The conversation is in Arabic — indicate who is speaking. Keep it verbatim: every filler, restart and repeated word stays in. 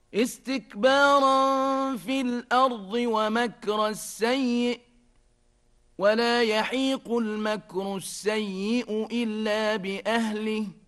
Speaker 1: استكبارا في الأرض ومكر السيء ولا يحيق المكر السيء إلا بأهله